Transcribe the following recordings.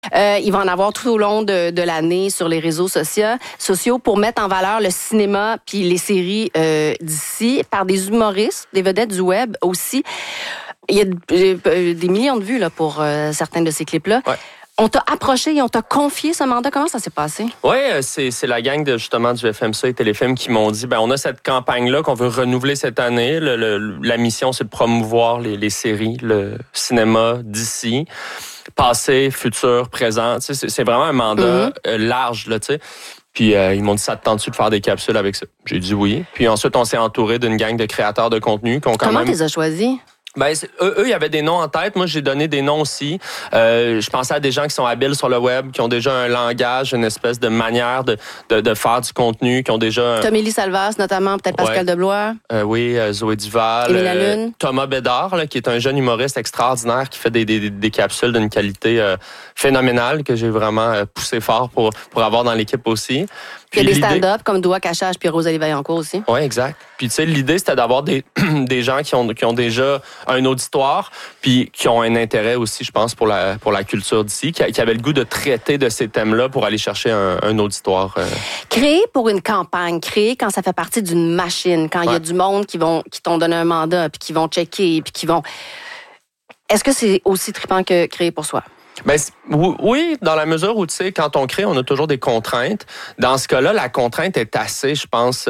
Il va en avoir tout au long de l'année sur les réseaux sociaux pour mettre en valeur le cinéma puis les séries d'ici par des humoristes, des vedettes du web aussi. Il y a des millions de vues là, pour certains de ces clips-là. Ouais. On t'a approché et on t'a confié ce mandat. Comment ça s'est passé? Oui, c'est la gang justement du FMC et Téléfilm qui m'ont dit, on a cette campagne-là qu'on veut renouveler cette année. La mission, c'est de promouvoir les séries, le cinéma d'ici. Passé, futur, présent. C'est vraiment un mandat large, là, tu sais. Puis ils m'ont dit, ça te tente-tu de faire des capsules avec ça? J'ai dit oui. Puis ensuite, on s'est entouré d'une gang de créateurs de contenu. Comment tu les as choisis? Eux, il y avait des noms en tête. Moi, j'ai donné des noms aussi. Je pensais à des gens qui sont habiles sur le web, qui ont déjà un langage, une espèce de manière de faire du contenu, qui ont déjà... Tomélie Salvas, notamment, peut-être Pascal Deblois. Oui, Zoé Duval. Émile Lalune. Thomas Bédard, là, qui est un jeune humoriste extraordinaire qui fait des capsules d'une qualité phénoménale que j'ai vraiment poussé fort pour avoir dans l'équipe aussi. Puis il y a des stand-up comme Doua Cachage puis Rosalie Vaillancourt aussi. Oui, exact. Puis tu sais, l'idée, c'était d'avoir des gens qui ont déjà un auditoire, puis qui ont un intérêt aussi, je pense, pour la culture d'ici, qui avaient le goût de traiter de ces thèmes-là pour aller chercher un auditoire. Créer pour une campagne, créer quand ça fait partie d'une machine, quand il y a du monde qui t'ont donné un mandat, puis qui vont checker, puis qui vont... Est-ce que c'est aussi trippant que créer pour soi? Oui, dans la mesure où, tu sais, quand on crée, on a toujours des contraintes. Dans ce cas-là, la contrainte est assez, je pense,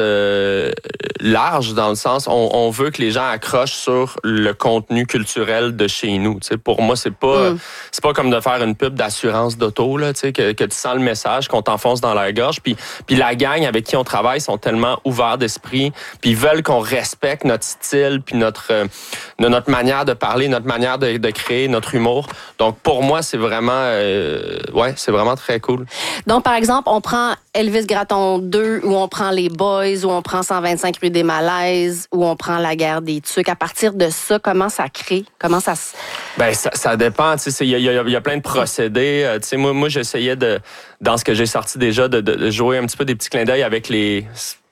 large, dans le sens, on veut que les gens accrochent sur le contenu culturel de chez nous. Tu sais, pour moi, c'est pas comme de faire une pub d'assurance d'auto, là, tu sais, que tu sens le message, qu'on t'enfonce dans la gorge. Puis la gang avec qui on travaille sont tellement ouverts d'esprit, puis ils veulent qu'on respecte notre style, puis notre manière de parler, notre manière de créer, notre humour. Donc, pour moi, c'est vraiment très cool. Donc, par exemple, on prend Elvis Gratton 2, ou on prend Les Boys, ou on prend 125 rue des Malaises, ou on prend La Guerre des Tucs. À partir de ça, comment ça crée? Comment ça se... Ça dépend. Il y a plein de procédés. Moi, j'essayais dans ce que j'ai sorti déjà, de jouer un petit peu des petits clins d'œil avec les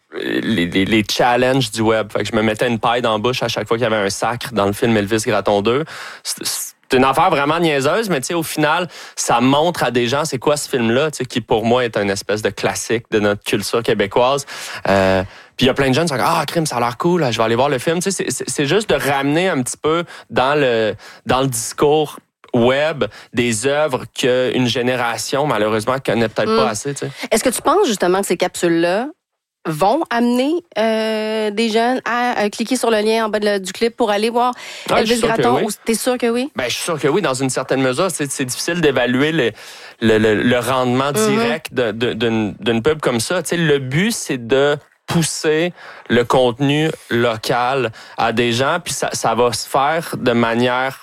challenges du web. Fait que je me mettais une paille dans la bouche à chaque fois qu'il y avait un sacre dans le film Elvis Gratton 2. C'est une affaire vraiment niaiseuse, mais au final, ça montre à des gens c'est quoi ce film-là, qui pour moi est une espèce de classique de notre culture québécoise. Puis il y a plein de jeunes qui sont crime, ça a l'air cool, je vais aller voir le film. C'est juste de ramener un petit peu dans le discours web des œuvres qu'une génération, malheureusement, connaît peut-être pas assez. T'sais. Est-ce que tu penses justement que ces capsules-là vont amener des jeunes à cliquer sur le lien en bas du clip pour aller voir Elvis Gratton? T'es sûr que oui? Je suis sûr que oui, dans une certaine mesure. C'est difficile d'évaluer le rendement direct d'une pub comme ça. Le but, c'est de pousser le contenu local à des gens, puis ça va se faire de manière...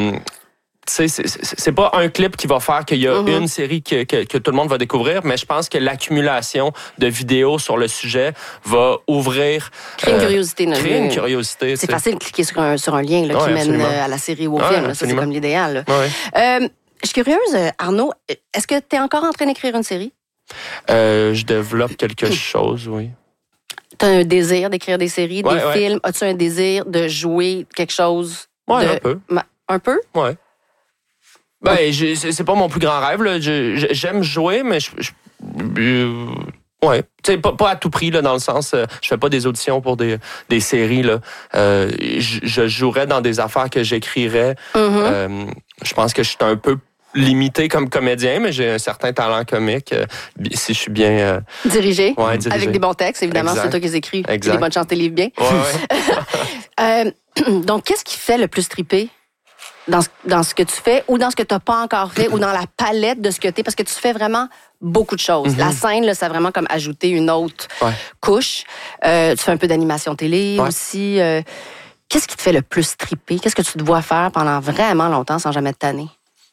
c'est pas un clip qui va faire qu'il y a une série que tout le monde va découvrir, mais je pense que l'accumulation de vidéos sur le sujet va ouvrir... Créer une curiosité. Créer une curiosité. C'est facile de cliquer sur un lien là, qui mène à la série ou au film. Là, ça, c'est comme l'idéal. Je suis curieuse, Arnaud, est-ce que tu es encore en train d'écrire une série? Je développe quelque chose, oui. Tu as un désir d'écrire des séries, des films? As-tu un désir de jouer quelque chose? Oui, un peu. Un peu? Oui. C'est pas mon plus grand rêve. Là. J'aime jouer, mais pas à tout prix, là, dans le sens, je fais pas des auditions pour des séries. Là. Je jouerais dans des affaires que j'écrirais. Je pense que je suis un peu limité comme comédien, mais j'ai un certain talent comique si je suis bien... dirigé. Avec des bons textes, évidemment, c'est toi qui les écris. J'ai des bonnes chances de tes livres bien. Donc, qu'est-ce qui fait le plus triper dans ce que tu fais ou dans ce que tu n'as pas encore fait ou dans la palette de ce que tu es? Parce que tu fais vraiment beaucoup de choses. La scène, là, ça a vraiment comme ajouté une autre couche. Tu fais un peu d'animation télé aussi. Qu'est-ce qui te fait le plus triper? Qu'est-ce que tu te vois faire pendant vraiment longtemps sans jamais te tanner?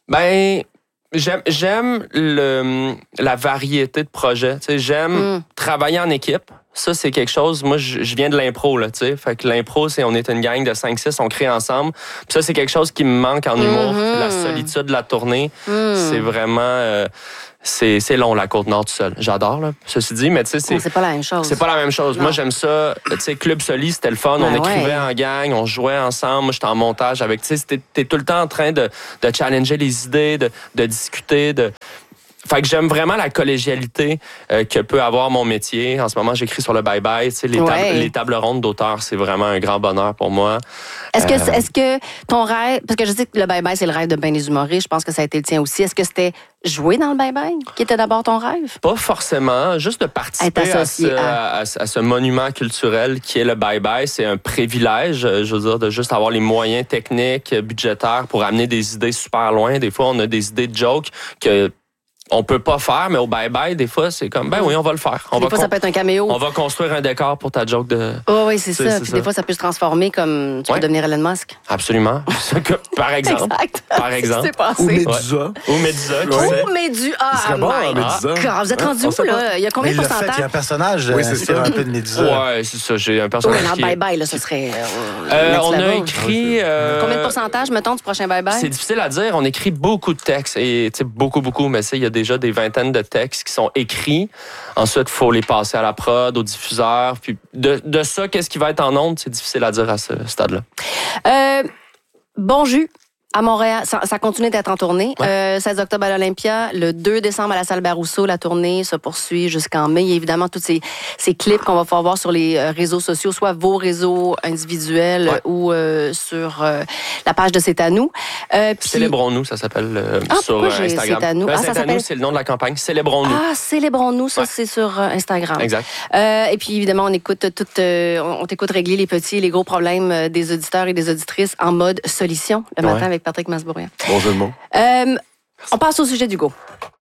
J'aime la variété de projets. J'aime travailler en équipe. Ça, c'est quelque chose... Moi, je viens de l'impro, là, tu sais. Fait que l'impro, on est une gang de 5-6, on crée ensemble. Puis ça, c'est quelque chose qui me manque en humour. La solitude de la tournée, c'est vraiment... C'est long, la Côte-Nord tout seul. J'adore, là. Ceci dit, mais tu sais, c'est pas la même chose. C'est pas la même chose. Non. Moi, j'aime ça. Tu sais, Club Soli, c'était le fun. On écrivait en gang, on jouait ensemble. Moi, j'étais en montage avec... Tu sais, t'es tout le temps en train de challenger les idées, de discuter, Fait que j'aime vraiment la collégialité que peut avoir mon métier. En ce moment, j'écris sur le bye-bye. Tu sais, les tables rondes d'auteurs, c'est vraiment un grand bonheur pour moi. Est-ce que ton rêve, parce que je sais que le bye-bye, c'est le rêve de bien des humoristes, je pense que ça a été le tien aussi. Est-ce que c'était jouer dans le bye-bye qui était d'abord ton rêve? Pas forcément, juste de participer à ce monument culturel qui est le bye-bye. C'est un privilège, je veux dire, de juste avoir les moyens techniques, budgétaires pour amener des idées super loin. Des fois, on a des idées de jokes que on peut pas faire, mais au bye-bye, des fois, c'est comme, ben oui, on va le faire. Des fois, ça peut être un caméo. On va construire un décor pour ta joke de... Oh, oui, c'est ça. Puis des fois, ça peut se transformer comme tu peux devenir Elon Musk. Absolument. Par exemple. Exact. Par exemple. Ou Médusa. Ou Médusa. Ou Médusa. Il serait bon, Médusa. Vous êtes rendu où, là? Il y a combien de pourcentage? Il y a un personnage inspiré un peu de Médusa. Ouais, c'est ça. J'ai un personnage qui... bye-bye, là, ce serait... on a écrit... Combien de pourcentage, mettons, du prochain bye-bye? C'est difficile à dire. On écrit beaucoup de textes. Et, tu sais, beaucoup, mais il y a déjà des vingtaines de textes qui sont écrits. Ensuite, il faut les passer à la prod, au diffuseur. Puis de ça, qu'est-ce qui va être en ondes, c'est difficile à dire à ce stade-là. Bon jus. À Montréal, ça continue d'être en tournée. 16 octobre à l'Olympia, le 2 décembre à la salle Barousseau. La tournée se poursuit jusqu'en mai. Il y a évidemment tous ces clips qu'on va pouvoir voir sur les réseaux sociaux, soit vos réseaux individuels ou sur la page de C'est à nous. Célébrons-nous, ça s'appelle sur Instagram. C'est à nous. C'est à nous, c'est le nom de la campagne. Célébrons-nous. Célébrons-nous, ça c'est sur Instagram. Exact. Et puis évidemment, on t'écoute régler les petits et les gros problèmes des auditeurs et des auditrices en mode solution le matin avec Patrick Masbourian. Bon jeu de mots. On passe au sujet d'Hugo.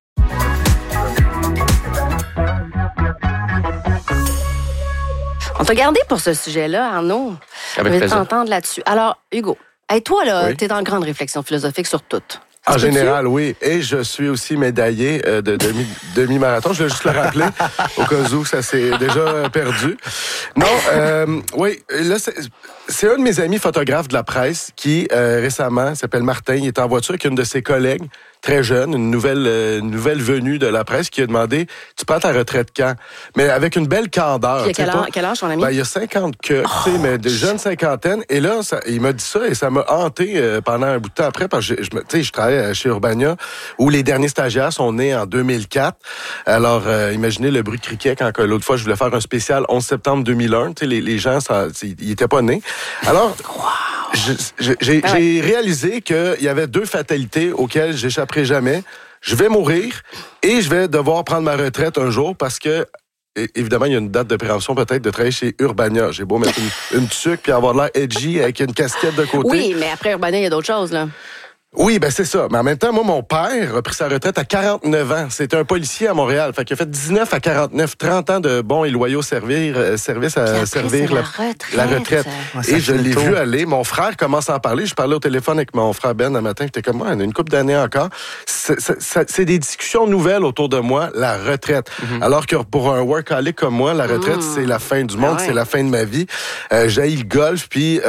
On t'a gardé pour ce sujet-là, Arnaud. On va t'entendre là-dessus. Alors, Hugo, toi, là, t'es dans une grande réflexion philosophique sur tout. En général, oui. Et je suis aussi médaillé de demi-marathon. Je vais juste le rappeler, au cas où ça s'est déjà perdu. Non, oui, là, c'est un de mes amis photographes de la presse qui, récemment, s'appelle Martin. Il est en voiture avec une de ses collègues, très jeune, une nouvelle venue de la presse, qui a demandé « Tu prends ta retraite quand? » Mais avec une belle candeur. Puis quel âge, ton ami? Ben, il y a 50 mais de jeunes cinquantaines. Et là, il m'a dit ça et ça m'a hanté pendant un bout de temps après, parce que je travaille chez Urbania, où les derniers stagiaires sont nés en 2004. Alors, imaginez le bruit de criquet quand l'autre fois, je voulais faire un spécial 11 septembre 2001. Les gens, ils étaient pas nés. Alors... J'ai réalisé qu'il y avait deux fatalités auxquelles j'échapperai jamais. Je vais mourir et je vais devoir prendre ma retraite un jour parce que, évidemment, il y a une date de prévention peut-être de travailler chez Urbania. J'ai beau mettre une tuque puis avoir l'air edgy avec une casquette de côté. Oui, mais après Urbania, il y a d'autres choses, là. Oui, ben c'est ça. Mais en même temps, moi, mon père a pris sa retraite à 49 ans. C'était un policier à Montréal. Fait qu'il a fait 19 à 49, 30 ans de bons et loyaux service à servir la retraite. Et je l'ai vu aller. Mon frère commence à en parler. Je parlais au téléphone avec mon frère Ben un matin. J'étais comme moi, on a une couple d'années encore. C'est des discussions nouvelles autour de moi, la retraite. Mm-hmm. Alors que pour un workaholic comme moi, la retraite, c'est la fin du monde, c'est la fin de ma vie. J'haïs le golf. Puis,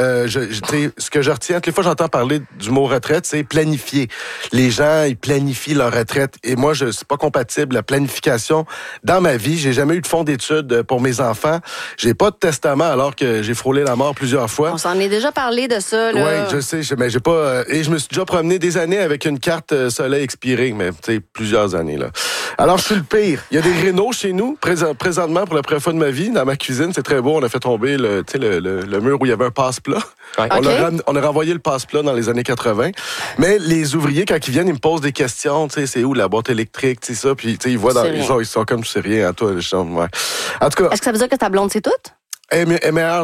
ce que je retiens, toutes les fois j'entends parler du mot retraite, c'est planifier. Les gens, ils planifient leur retraite. Et moi, c'est pas compatible, la planification. Dans ma vie, j'ai jamais eu de fonds d'études pour mes enfants. J'ai pas de testament alors que j'ai frôlé la mort plusieurs fois. On s'en est déjà parlé de ça, là. Oui, je sais, mais j'ai pas... et je me suis déjà promené des années avec une carte soleil expirée, mais tu sais, plusieurs années, là. Alors, je suis le pire. Il y a des rénaux chez nous, présentement, pour la première fois de ma vie. Dans ma cuisine, c'est très beau. On a fait tomber le mur où il y avait un passe-plat. Ouais. On a renvoyé le passe-plat dans les années 80. Mais les ouvriers, quand ils viennent, ils me posent des questions. Tu sais, c'est où la boîte électrique, tu sais ça. Puis, tu sais, ils voient ils sont comme c'est rien à toi. Ouais. En tout cas. Est-ce que ça veut dire que ta blonde, c'est tout? Elle est meilleure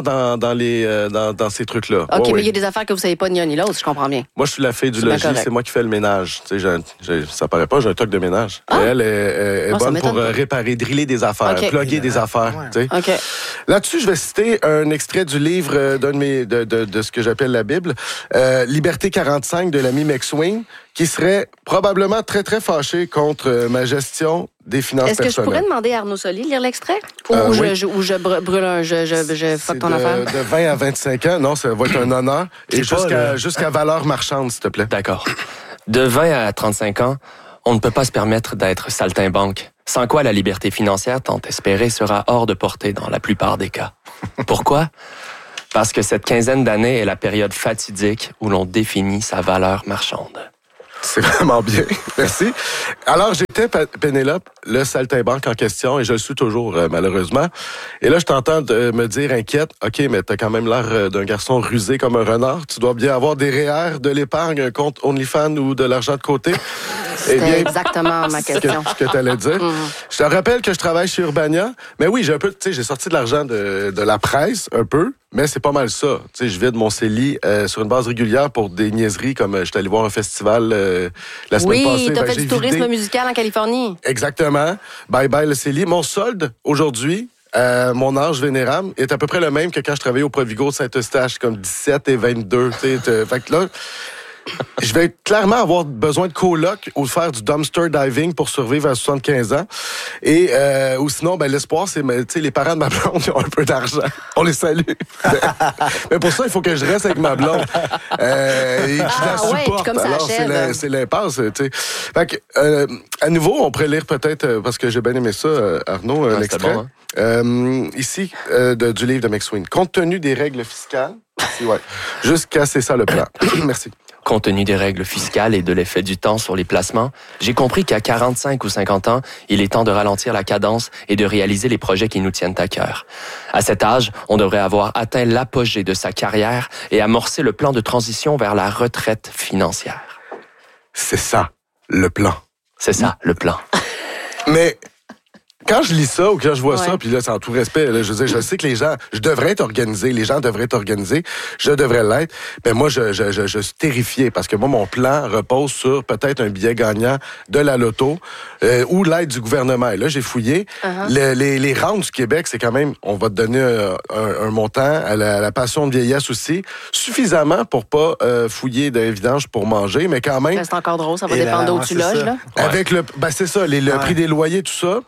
dans ces trucs-là. OK, mais il y a des affaires que vous savez pas ni un ni l'autre, je comprends bien. Moi, je suis la fille du logis, c'est moi qui fais le ménage. Tu sais, ça paraît pas, j'ai un toc de ménage. Et elle est bonne pour réparer, driller des affaires, plugger des affaires. Ouais. Tu sais. Là-dessus, je vais citer un extrait du livre d'un de mes de ce que j'appelle la Bible, Liberté 45 de l'ami McSween, qui serait probablement très, très fâché contre ma gestion des finances personnelles. Est-ce que je pourrais demander à Arnaud Soli de lire l'extrait? Ou je brûle je fuck ton affaire? De 20 à 25 ans, non, ça va être un honneur. Et jusqu'à valeur marchande, s'il te plaît. D'accord. De 20 à 35 ans, on ne peut pas se permettre d'être saltimbanque. Sans quoi la liberté financière tant espérée sera hors de portée dans la plupart des cas. Pourquoi? Parce que cette quinzaine d'années est la période fatidique où l'on définit sa valeur marchande. C'est vraiment bien. Merci. Alors, j'ai j'écoutais Pénélope, le saltimbanque en question, et je le suis toujours, malheureusement. Et là, je t'entends me dire, inquiète, OK, mais t'as quand même l'air d'un garçon rusé comme un renard. Tu dois bien avoir des REER, de l'épargne, un compte OnlyFans ou de l'argent de côté. C'était exactement ma question. Ce que tu allais dire. Je te rappelle que je travaille chez Urbania. Mais oui, j'ai sorti de l'argent de la presse, un peu. Mais c'est pas mal ça. Tu sais, je vide mon CELI sur une base régulière pour des niaiseries comme j'étais allé voir un festival la semaine passée. Oui, t'as fait du tourisme musical en Californie. Exactement. Bye bye le CELI. Mon solde aujourd'hui, mon âge vénérable est à peu près le même que quand je travaillais au Provigo de Saint-Eustache, comme 17 et 22. Fait que là, je vais clairement avoir besoin de coloc ou de faire du dumpster diving pour survivre à 75 ans. Et ou sinon, l'espoir, c'est les parents de ma blonde qui ont un peu d'argent. On les salue. Mais pour ça, il faut que je reste avec ma blonde. Et que je la supporte. Comme ça. Alors, c'est l'impasse. Fait que, à nouveau, on pourrait lire peut-être, parce que j'ai bien aimé ça, Arnaud, l'extrait. Bon, hein? Ici, du livre de McSween. Compte tenu des règles fiscales, jusqu'à c'est ça le plan. Merci. Compte tenu des règles fiscales et de l'effet du temps sur les placements, j'ai compris qu'à 45 ou 50 ans, il est temps de ralentir la cadence et de réaliser les projets qui nous tiennent à cœur. À cet âge, on devrait avoir atteint l'apogée de sa carrière et amorcer le plan de transition vers la retraite financière. C'est ça, le plan. C'est ça, le plan. Mais quand je lis ça ou quand je vois ça, puis là, c'est en tout respect, là, je veux dire, je sais que les gens, je devrais être organisé, les gens devraient être organisés, je devrais l'être, mais moi, je suis terrifié parce que moi, mon plan repose sur peut-être un billet gagnant de la loto ou l'aide du gouvernement. Et là, j'ai fouillé. Les rentes du Québec, c'est quand même, on va te donner un montant à la pension de vieillesse aussi, suffisamment pour pas fouiller d'un vidange pour manger, mais quand même... C'est encore drôle, ça va dépendre d'où tu loges, là. Avec c'est ça, le prix des loyers, tout ça.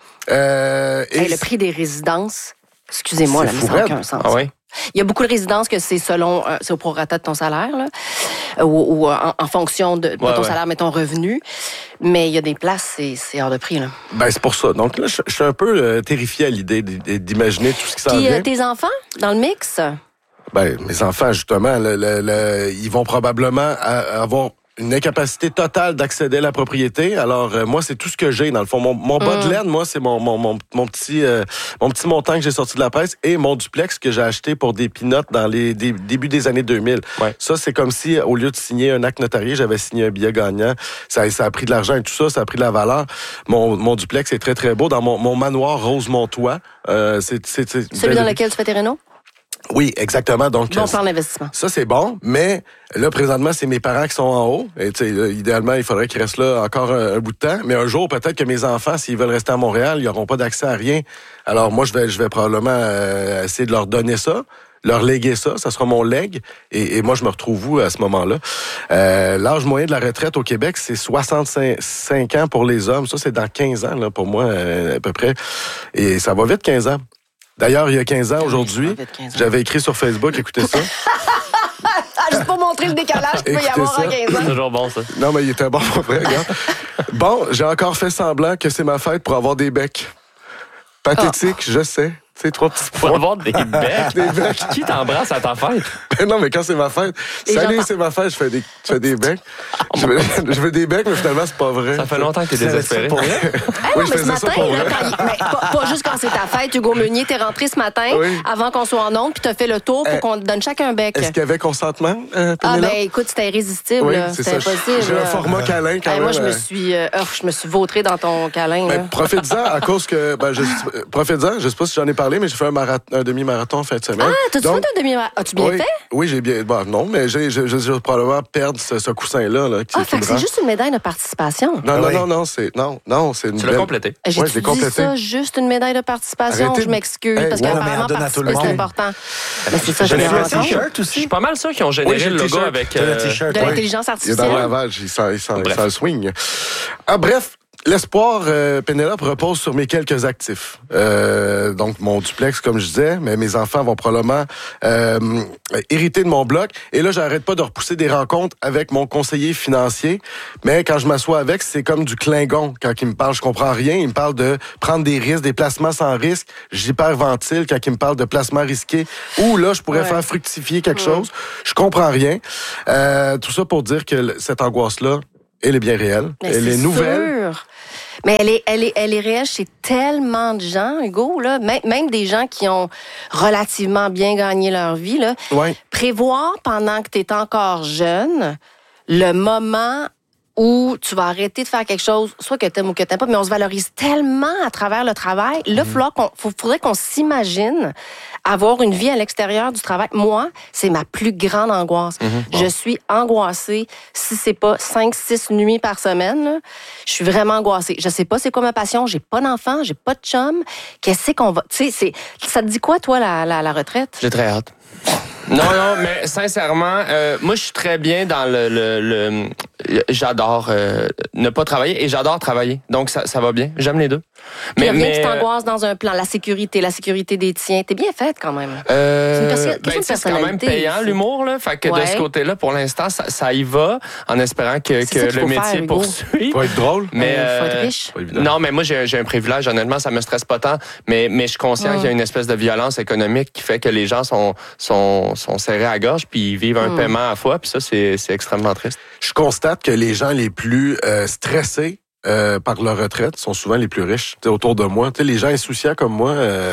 Le prix des résidences, excusez-moi, là, mais ça n'a aucun sens. Ah oui? Il y a beaucoup de résidences que c'est selon, c'est au prorata de ton salaire, là, ou en fonction de ton salaire, mais ton revenu. Mais il y a des places, c'est hors de prix, là. C'est pour ça. Donc là, je suis un peu terrifié à l'idée d'imaginer tout ce qui s'en vient. Puis tes enfants, dans le mix? Mes enfants, justement, ils vont probablement avoir une incapacité totale d'accéder à la propriété. Alors, moi, c'est tout ce que j'ai, dans le fond. Mon bas de laine, moi, c'est mon petit montant que j'ai sorti de la presse et mon duplex que j'ai acheté pour des peanuts dans les débuts des années 2000. Ouais. Ça, c'est comme si, au lieu de signer un acte notarié, j'avais signé un billet gagnant. Ça a pris de l'argent et tout ça, ça a pris de la valeur. Mon duplex est très, très beau. Dans mon manoir Rosemont-Toit, celui dans lequel tu fais tes rénaux? Oui, exactement. Donc, bon plan d'investissement. Ça, c'est bon, mais là, présentement, c'est mes parents qui sont en haut. Et idéalement, il faudrait qu'ils restent là encore un bout de temps. Mais un jour, peut-être que mes enfants, s'ils veulent rester à Montréal, ils n'auront pas d'accès à rien. Alors, moi, je vais probablement essayer de leur donner ça, leur léguer ça. Ça sera mon legs. Et moi, je me retrouve où à ce moment-là? L'âge moyen de la retraite au Québec, c'est 65 ans pour les hommes. Ça, c'est dans 15 ans, là, pour moi, à peu près. Et ça va vite, 15 ans. D'ailleurs, il y a 15 ans, aujourd'hui, j'avais écrit sur Facebook, écoutez ça. Juste pour montrer le décalage qu'il peut y avoir en 15 ans. C'est toujours bon, ça. Non, mais il était bon pour vrai, regarde. Bon, j'ai encore fait semblant que c'est ma fête pour avoir des becs. Pathétique, je sais. C'est 3 petits points. Pour avoir des becs. Des becs. Qui t'embrasse à ta fête? Non, mais quand c'est ma fête. Salut, c'est ma fête, je fais des becs. Je veux des becs, mais finalement, c'est pas vrai. Ça fait longtemps que t'es désespéré. Oui, je faisais ça pour vrai. Pas juste quand c'est ta fête. Hugo Meunier, t'es rentré ce matin, avant qu'on soit en onde, puis t'as fait le tour pour qu'on te donne chacun un bec. Est-ce qu'il y avait consentement, écoute, c'était irrésistible. Oui, c'était impossible. J'ai un format câlin quand même. Moi, je me suis vautrée dans ton câlin. Profite-en, à cause que... Profite-en, je sais pas si j'en ai parlé, mais j'ai fait un demi-marathon en fin de semaine. Ah, t'as-tu fait un demi-marathon? As-tu bien fait? Oui, j'ai bien... non, mais je vais probablement perdre ce coussin-là. Fait que c'est juste une médaille de participation. Non, c'est une... Tu l'as complété. J'ai dit ça, juste une médaille de participation. Je m'excuse, parce qu'apparemment, participer, c'est important. Mais c'est ça, j'ai un t-shirt aussi. Je suis pas mal sûr qu'ils ont généré le logo avec... de l'intelligence artificielle. Il est dans le lavage, il s'en swing. Bref. L'espoir, Pénélope, repose sur mes quelques actifs. Donc, mon duplex, comme je disais, mais mes enfants vont probablement hériter de mon bloc. Et là, j'arrête pas de repousser des rencontres avec mon conseiller financier. Mais quand je m'assois avec, c'est comme du Klingon. Quand il me parle, je comprends rien. Il me parle de prendre des risques, des placements sans risque. J'hyperventile quand il me parle de placements risqués. Ou là, je pourrais faire fructifier quelque chose. Je comprends rien. Tout ça pour dire que cette angoisse-là, Elle est bien réelle. Mais elle est nouvelle. Sûr. Mais elle est réelle chez tellement de gens, Hugo, là. Même des gens qui ont relativement bien gagné leur vie, là. Ouais. Prévoir pendant que tu es encore jeune le moment où tu vas arrêter de faire quelque chose, soit que t'aimes ou que t'aimes pas, mais on se valorise tellement à travers le travail. Là, faudrait qu'on s'imagine avoir une vie à l'extérieur du travail. Moi, c'est ma plus grande angoisse. Je suis angoissée. Si c'est pas 5-6 nuits par semaine, là, je suis vraiment angoissée. Je sais pas c'est quoi ma passion. J'ai pas d'enfant, j'ai pas de chum. Qu'est-ce qu'on va... Tu sais, ça te dit quoi, toi, la retraite? J'ai très hâte. Non, mais sincèrement, moi, je suis très bien dans le j'adore ne pas travailler et j'adore travailler. Donc, ça va bien. J'aime les deux. Mais il y a rien qui t'angoisse dans un plan. La sécurité des tiens. T'es bien faite, quand même. C'est quand même payant, l'humour, là. Fait que de ce côté-là, pour l'instant, ça y va, en espérant que le métier poursuive. Faut être drôle. Mais faut être riche. Non, mais moi, j'ai un privilège. Honnêtement, ça me stresse pas tant. Mais je suis conscient qu'il y a une espèce de violence économique qui fait que les gens sont serrés à la gorge puis ils vivent un paiement à la fois. Puis ça, c'est extrêmement triste. Je constate que les gens les plus stressés par leur retraite sont souvent les plus riches. T'sais, autour de moi, les gens insouciants comme moi,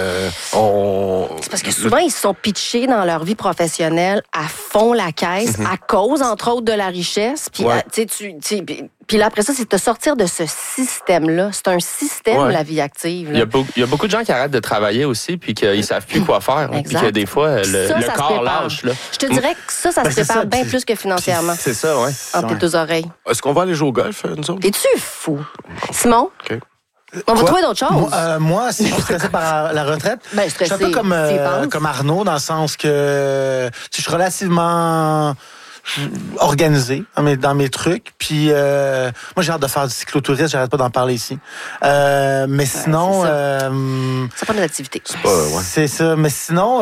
C'est parce que souvent, ils se sont pitchés dans leur vie professionnelle à fond la caisse à cause, entre autres, de la richesse. Puis, puis là, après ça, c'est de sortir de ce système-là. C'est un système, la vie active. Là. Il y a beaucoup de gens qui arrêtent de travailler aussi puis qu'ils savent plus quoi faire. Puis que des fois, le corps lâche. Là. Je te dirais que ça se prépare bien plus que financièrement. C'est ça, oui. Entre tes deux oreilles. Est-ce qu'on va aller jouer au golf, nous autres? Es-tu fou? Simon? OK. On va trouver d'autres choses. Moi, si je suis stressé par la retraite, je suis un peu comme Arnaud, dans le sens que je suis relativement organisé dans mes trucs. Puis moi, j'ai hâte de faire du cyclotourisme. J'arrête pas d'en parler ici. Mais sinon... C'est pas des activités. C'est ça. Mais sinon,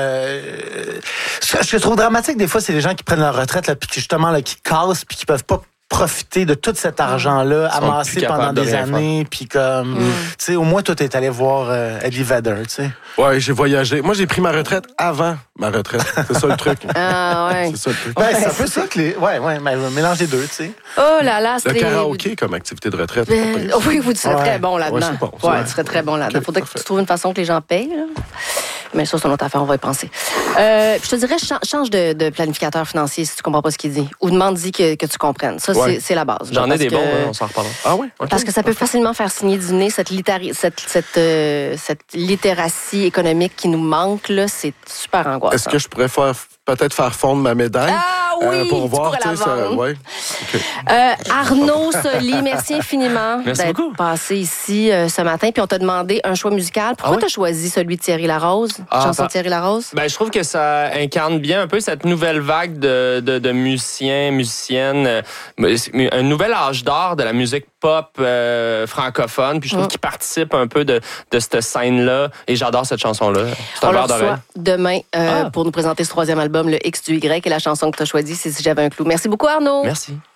ce que je trouve dramatique, des fois, c'est les gens qui prennent leur retraite, là, puis justement, là, qui cassent, puis qui peuvent pas profiter de tout cet argent-là amassé pendant des années, puis comme, tu sais, au moins, toi, t'es allé voir Eddie Vedder, tu sais. Ouais, j'ai voyagé. Moi, j'ai pris ma retraite avant ma retraite. C'est ça le truc. Ah, ouais. C'est ça le truc. C'est un peu ça que les... Ouais, mais mélange les deux, tu sais. Oh là là, le karaoké comme activité de retraite. Oui, tu serais très bon là-dedans. Tu serais très bon là-dedans. Faudrait que tu trouves une façon que les gens payent, là. Mais ça, c'est une autre affaire, on va y penser. Je te dirais, change de planificateur financier si tu comprends pas ce qu'il dit. Ou demande-y que tu comprennes. Ça, c'est la base. J'en ai des bons, on s'en reparlera. Ah oui? Okay. Parce que ça peut facilement faire signer du nez cette littératie économique qui nous manque, là, c'est super angoissant. Est-ce que je pourrais peut-être faire fondre ma médaille? Ah oui, pour voir, tu ça. Ouais. Okay. Arnaud Soli, merci infiniment d'être passé ici ce matin. Puis on t'a demandé un choix musical. Pourquoi t'as choisi celui de Thierry Larose? Chanson de Thierry Larose? Ben, je trouve que ça incarne bien un peu cette nouvelle vague de musiciens, musiciennes, un nouvel âge d'or de la musique pop francophone. Puis je trouve qu'il participe un peu de cette scène-là. Et j'adore cette chanson-là. C'est un verre d'oreille. Demain pour nous présenter ce troisième album, le X du Y, et la chanson que tu as choisie, c'est Si j'avais un clou. Merci beaucoup, Arnaud. Merci.